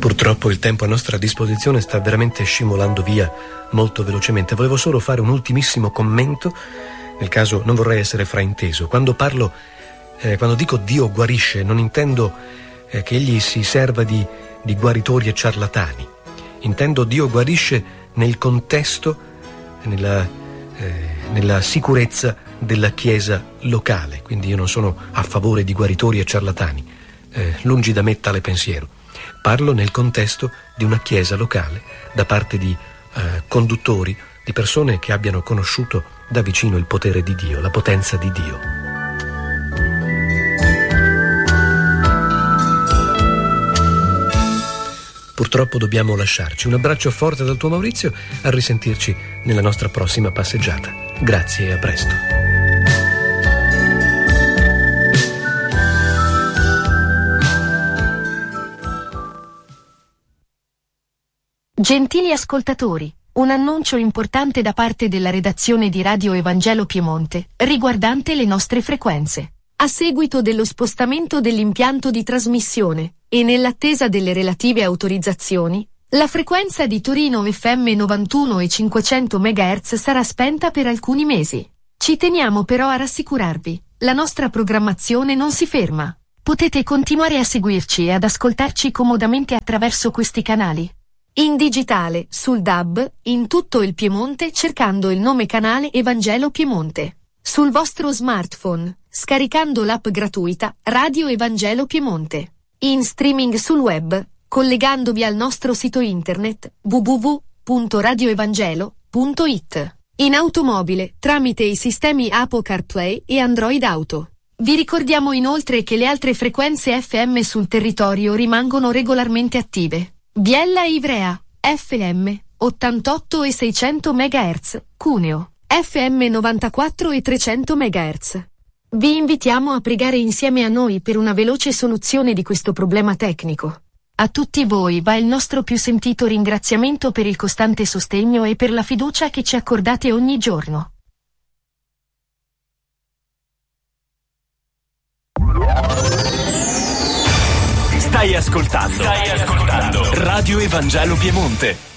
Purtroppo il tempo a nostra disposizione sta veramente scivolando via molto velocemente. Volevo solo fare un ultimissimo commento, nel caso non vorrei essere frainteso. Quando dico Dio guarisce, non intendo che egli si serva di guaritori e ciarlatani. Intendo Dio guarisce nel contesto, nella sicurezza della Chiesa locale. Quindi io non sono a favore di guaritori e ciarlatani, lungi da me tale pensiero. Parlo nel contesto di una Chiesa locale, da parte di conduttori, di persone che abbiano conosciuto da vicino il potere di Dio, la potenza di Dio. Purtroppo dobbiamo lasciarci. Un abbraccio forte dal tuo Maurizio, a risentirci nella nostra prossima passeggiata. Grazie e a presto. Gentili ascoltatori, un annuncio importante da parte della redazione di Radio Evangelo Piemonte, riguardante le nostre frequenze. A seguito dello spostamento dell'impianto di trasmissione, e nell'attesa delle relative autorizzazioni, la frequenza di Torino FM 91 e 500 MHz sarà spenta per alcuni mesi. Ci teniamo però a rassicurarvi, la nostra programmazione non si ferma. Potete continuare a seguirci e ad ascoltarci comodamente attraverso questi canali. In digitale, sul DAB, in tutto il Piemonte cercando il nome canale Evangelo Piemonte. Sul vostro smartphone, scaricando l'app gratuita Radio Evangelo Piemonte. In streaming sul web, collegandovi al nostro sito internet www.radioevangelo.it. In automobile, tramite i sistemi Apple CarPlay e Android Auto. Vi ricordiamo inoltre che le altre frequenze FM sul territorio rimangono regolarmente attive. Biella e Ivrea, FM, 88 e 600 MHz, Cuneo, FM 94 e 300 MHz. Vi invitiamo a pregare insieme a noi per una veloce soluzione di questo problema tecnico. A tutti voi va il nostro più sentito ringraziamento per il costante sostegno e per la fiducia che ci accordate ogni giorno. Stai ascoltando Radio Evangelo Piemonte.